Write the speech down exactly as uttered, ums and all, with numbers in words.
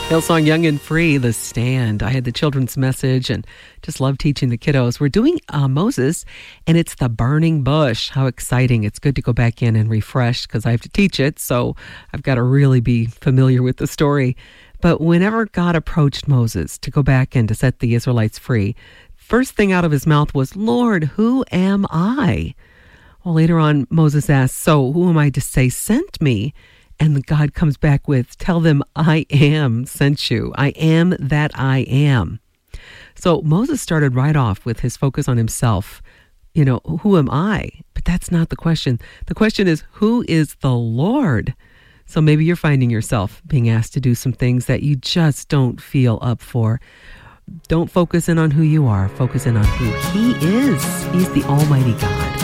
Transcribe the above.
Hillsong Young and Free, The Stand. I had the children's message and just love teaching the kiddos. We're doing uh, Moses, and it's the burning bush. How exciting. It's good to go back in and refresh because I have to teach it, so I've got to really be familiar with the story. But whenever God approached Moses to go back in to set the Israelites free, first thing out of his mouth was, "Lord, who am I?" Well, later on, Moses asked, "So who am I to say sent me?" And God comes back with, "Tell them I am sent you. I am that I am." So Moses started right off with his focus on himself. You know, who am I? But that's not the question. The question is, who is the Lord? So maybe you're finding yourself being asked to do some things that you just don't feel up for. Don't focus in on who you are. Focus in on who He is. He's the Almighty God.